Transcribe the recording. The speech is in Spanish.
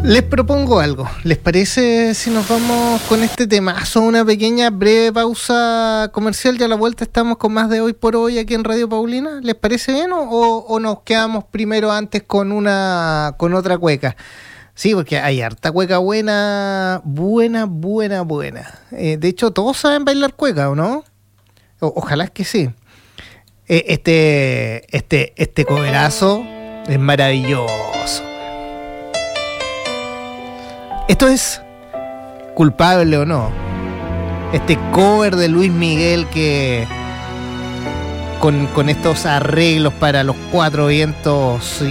Les propongo algo. ¿Les parece si nos vamos con este temazo? Una pequeña breve pausa comercial y a la vuelta estamos con más de Hoy por Hoy aquí en Radio Paulina. ¿Les parece bien o nos quedamos primero antes con otra cueca? Sí, porque hay harta cueca buena. De hecho, todos saben bailar cueca, ¿o no? Ojalá que sí. Este coverazo es maravilloso. Esto es Culpable o No. Este cover de Luis Miguel que con estos arreglos para los cuatro vientos